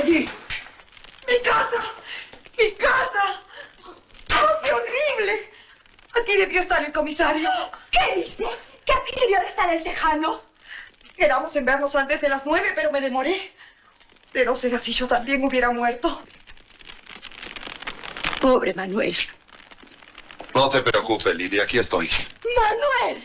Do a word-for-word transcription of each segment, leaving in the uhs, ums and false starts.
Peggy. ¡Mi casa! ¡Mi casa! ¡Oh, qué horrible! Aquí debió estar el comisario. ¿Qué dice? ¿Que aquí debió de estar el tejano? Quedamos en vernos antes de las nueve, pero me demoré. De no ser así, yo también hubiera muerto. Pobre Manuel. No se preocupe, Lidia, aquí estoy. ¡Manuel!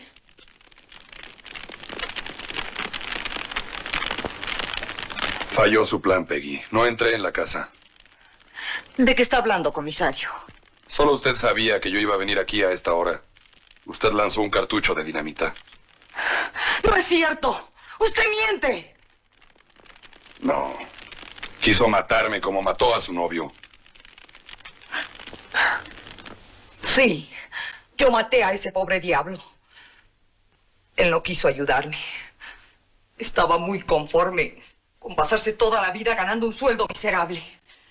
Falló su plan, Peggy. No entré en la casa. ¿De qué está hablando, comisario? Solo usted sabía que yo iba a venir aquí a esta hora. Usted lanzó un cartucho de dinamita. ¡No es cierto! ¡Usted miente! No. Quiso matarme como mató a su novio. Sí, yo maté a ese pobre diablo. Él no quiso ayudarme. Estaba muy conforme con pasarse toda la vida ganando un sueldo miserable.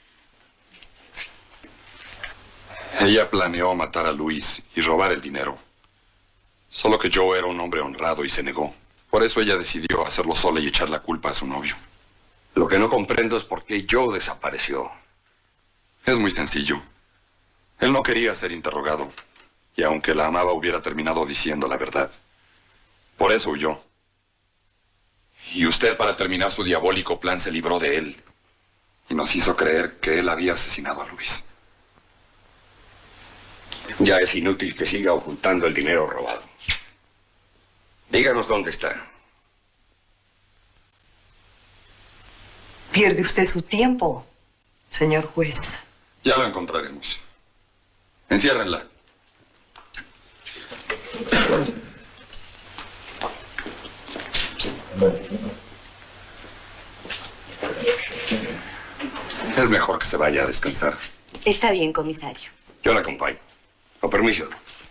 Ella planeó matar a Luis y robar el dinero. Solo que Joe era un hombre honrado y se negó. Por eso ella decidió hacerlo sola y echar la culpa a su novio. Lo que no comprendo es por qué Joe desapareció. Es muy sencillo. Él no quería ser interrogado. Y aunque la amaba, hubiera terminado diciendo la verdad. Por eso huyó. Y usted, para terminar su diabólico plan, se libró de él. Y nos hizo creer que él había asesinado a Luis. Ya es inútil que siga ocultando el dinero robado. Díganos dónde está. Pierde usted su tiempo, señor juez. Ya lo encontraremos. Enciérrenla. Es mejor que se vaya a descansar. Está bien, comisario. Yo la acompaño. Con permiso.